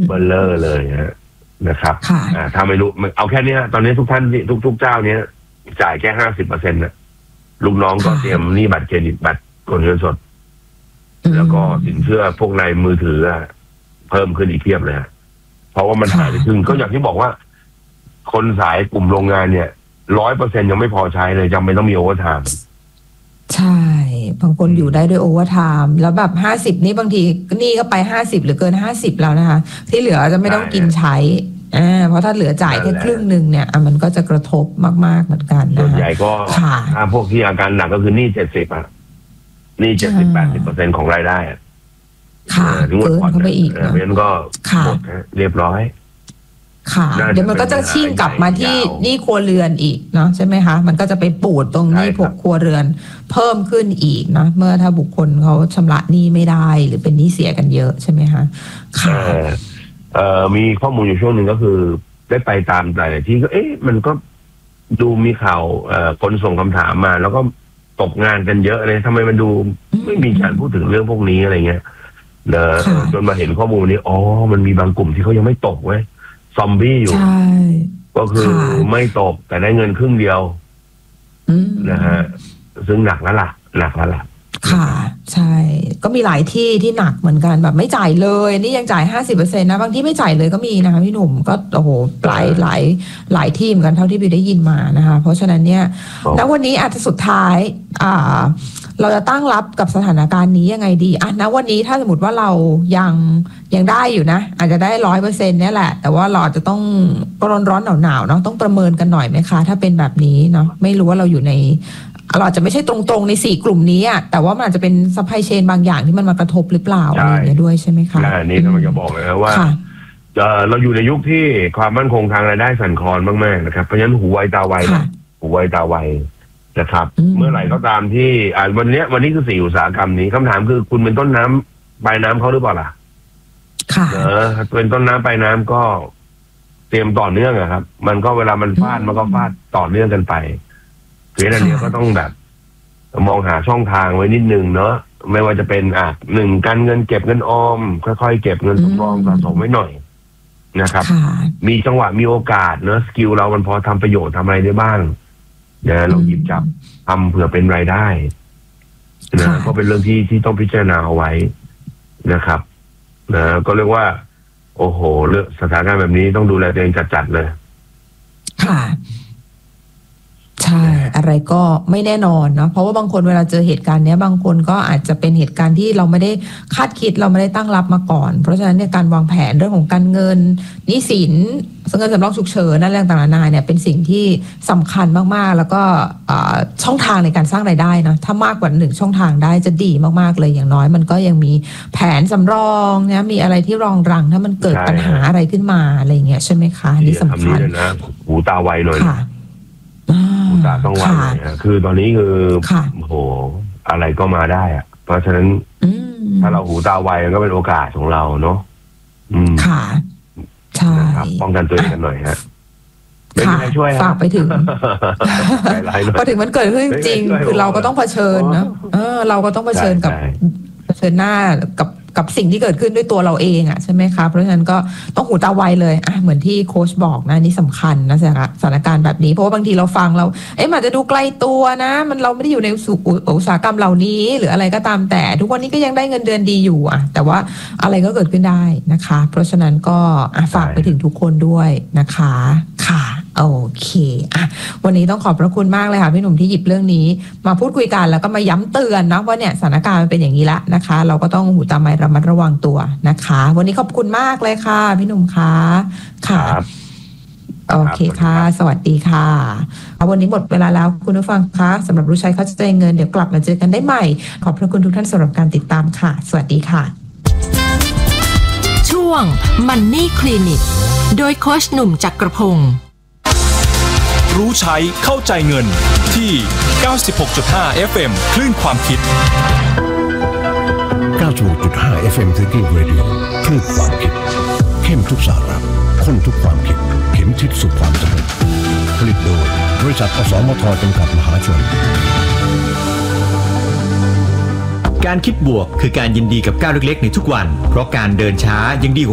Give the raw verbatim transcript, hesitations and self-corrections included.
เบลเลอร์เลยฮะนะครับอ่าถ้าไม่รู้เอาแค่นี้ตอนนี้ทุกท่านทุกทุกเจ้าเนี้ยจ่ายแค่ห้าสิบเปอร์เซ็นต์นะลูกน้องก็เตรียมหนี้บัตรเครดิตบัตรกดเงินสดแล้วก็สินเชื่อพวกในมือถือเพิ่มขึ้นอีกเพียบเลยเพราะว่ามันหายไปครึ่งก็อย่างที่บอกว่าคนสายกลุ่มโรงงานเนี่ยร้อยเปอร์เซ็นยังไม่พอใช้เลยจำเป็นต้องมีโอเวอร์ไทม์ใช่บางคนอยู่ได้ด้วยโอเวอร์ไทม์แล้วแบบห้าสิบนี่บางทีนี่ก็ไปห้าสิบหรือเกินห้าสิบแล้วนะคะที่เหลือจะไม่ต้องกินใช้อ่าเพราะถ้าเหลือจ่ายแค่ครึ่งหนึ่งเนี่ยมันก็จะกระทบมากๆเหมือนกันนะคะส่วนใหญ่ก็ถ้าพวกที่อาการหนักก็คือหนี้เจ็ดสิบอ่ะหนี้เจ็ดสิบแปดสิบเปอร์เซ็นของรายได้ค่ะเกินเข้าไปอีกเพราะฉะนั้นก็หมดเรียบร้อยค่ะเดี๋ยวมันก็จะชิ่งกลับมาที่หนี้ครัวเรือนอีกเนาะใช่ไหมคะมันก็จะไปปูดตรงหนี้พวกครัวเรือนเพิ่มขึ้นอีกนะเมื่อถ้าบุคคลเขาชำระหนี้ไม่ได้หรือเป็นหนี้เสียกันเยอะใช่ไหมคะค่ะเอ่อมีข้อมูลอยู่ช่วงหนึ่งก็คือได้ไปตามหลายที่ก็เอ๊ะมันก็ดูมีข่าวเอ่อคนส่งคำถามมาแล้วก็ตกงานกันเยอะเลยทำไมมันดูไม่มีการพูดถึงเรื่องพวกนี้อะไรเงี้ยเนอะจนมาเห็นข้อมูลนี้อ๋อมันมีบางกลุ่มที่เขายังไม่ตกเว้ยซอมบี้อยู่ก็คือไม่ตกแต่ได้เงินครึ่งเดียวนะฮะซึ่งหนักแล้วล่ะหนักแล้วล่ะค่ะใช่ก็มีหลายที่ที่หนักเหมือนกันแบบไม่จ่ายเลยนี่ยังจ่ายห้าสิบเปอร์เซ็นต์นะบางที่ไม่จ่ายเลยก็มีนะคะพี่หนุ่มก็โอ้โหหลายหลายหลายที่เหมือนกันเท่าที่บิวได้ยินมานะคะเพราะฉะนั้นเนี่ยณวันนี้อาจจะสุดท้ายอ่าเราจะตั้งรับกับสถานการณ์นี้ยังไงดีอ่ะณวันนี้ถ้าสมมติว่าเรายังยังได้อยู่นะอาจจะได้ร้อยเปอร์เซ็นต์เนี่ยแหละแต่ว่าเราจะต้องร้อนร้อนหนาวหนาวเนาะต้องประเมินกันหน่อยไหมคะถ้าเป็นแบบนี้เนาะไม่รู้ว่าเราอยู่ในเราจะไม่ใช่ตรงๆในสี่กลุ่มนี้อ่ะแต่ว่ามันอาจจะเป็นซัพพลายเชนบางอย่างที่มันมากระทบหรือเปล่าอะไรอย่างเงี้ยด้วยใช่ไหมคะอันนี้เราจะบอกเลยนะว่าเราอยู่ในยุคที่ความมั่นคงทางรายได้สั่นคลอนมากๆนะครับเพราะฉะนั้นหูไวตาไวหูไวตาไวนะครับเมื่อไหร่ก็ตามที่อ่าวันนี้วันนี้คือสี่อุตสาหกรรมนี้คำถามคือคุณเป็นต้นน้ำปลายน้ำเขาหรือเปล่าล่ะค่ะเออเป็นต้นน้ำปลายน้ำก็เตรียมต่อเนื่องอะครับมันก็เวลามันฟาดมันก็ฟาดต่อเนื่องกันไปเพราะฉะนั้นก็ต้องแบบมองหาช่องทางไว้นิดนึงเนาะไม่ว่าจะเป็นอ่ะหนึ่งการเงินเก็บเงินออมค่อยๆเก็บเงินสำรองสะสมไว้หน่อยนะครับมีจังหวะมีโอกาสเนาะสกิลเรามันพอทำประโยชน์ทำอะไรได้บ้างนะเราหยิบจับทำเผื่อเป็นรายได้นะก็เป็นเรื่องที่ที่ต้องพิจารณาเอาไว้นะครับนะก็เรียกว่าโอ้โหเรื่องสถานการณ์แบบนี้ต้องดูแลตัวเองจัดๆเลยค่ะใช่อะไรก็ไม่แน่นอนเนาะเพราะว่าบางคนเวลาเจอเหตุการณ์เนี้ยบางคนก็อาจจะเป็นเหตุการณ์ที่เราไม่ได้คาดคิดเราไม่ได้ตั้งรับมาก่อนเพราะฉะนั้นเนี่ยการวางแผนเรื่องของการเงินหนี้สินเงินสำรองฉุกเฉินนั่นแหละต่างๆนานาเนี่ยเป็นสิ่งที่สำคัญมากๆแล้วก็ช่องทางในการสร้างรายได้นะถ้ามากกว่าหนึ่งช่องทางได้จะดีมากๆเลยอย่างน้อยมันก็ยังมีแผนสำรองนะมีอะไรที่รองรังถ้ามันเกิดปัญหาอะไรขึ้นมาอะไรเงี้ยใช่ไหมคะนี่สำคัญนะหูตาไวหน่อยหูตาต้องไวนะคือตอนนี้คือโอ้โหอะไรก็มาได้อะเพราะฉะนั้นถ้าเราหูตาไวก็เป็นโอกาสของเราเนาะค่ะใช่ป้องกันตัวเองกันหน่อยฮะไม่มีใครช่วยฝากไปถึงพอถึงมันเกิดขึ้นจริงคือเราก็ต้องเผชิญนะเออเราก็ต้องเผชิญกับเผชิญหน้ากับกับสิ่งที่เกิดขึ้นด้วยตัวเราเองอ่ะใช่ไหมคะเพราะฉะนั้นก็ต้องหูตาไวเลยอ่ะเหมือนที่โค้ชบอกนะนี่สำคัญนะสถานการณ์แบบนี้เพราะว่าบางทีเราฟังเราเอ๊ะมันจะดูไกลตัวนะมันเราไม่ได้อยู่ในอุตสาหกรรมเหล่านี้หรืออะไรก็ตามแต่ทุกวันนี้ก็ยังได้เงินเดือนดีอยู่อ่ะแต่ว่าอะไรก็เกิดขึ้นได้นะคะเพราะฉะนั้นก็ฝากไปถึงทุกคนด้วยนะคะค่ะโอเคอ่ะวันนี้ต้องขอบพระคุณมากเลยค่ะพี่หนุ่มที่หยิบเรื่องนี้มาพูดคุยกันแล้วก็มาย้ำเตือนนะว่าเนี่ยสถานการณ์มันเป็นอย่างนี้ละนะคะเราก็ต้องหูตาไวระมัดระวังตัวนะคะวันนี้ขอบคุณมากเลยค่ะพี่หนุ่มคะค่ะโอเคค่ะสวัสดีค่ะวันนี้หมดเวลาแล้วคุณผู้ฟังคะสำหรับรู้ใช้เข้าใจเงินเดี๋ยวกลับมาเจอกันได้ใหม่ขอบพระคุณทุกท่านสำหรับการติดตามค่ะสวัสดีค่ะช่วง Money Clinic โดยโค้ชหนุ่มจักรพงศ์รู้ใช้เข้าใจเงินที่ เก้าสิบหกจุดห้า เอฟ เอ็ม คลื่นความคิดเก้าสิบหกจุดห้า เอฟ เอ็ม Thinking Radio คลื่นความคิดเข้มทุกสาระข้นทุกความคิดเข็มทิศสู่ความสำเร็จผลิตโดยบริษัทอสมทจำกัดมหาชนการคิดบวกคือการยินดีกับก้าวเล็กๆในทุกวันเพราะการเดินช้ายังดีกว่า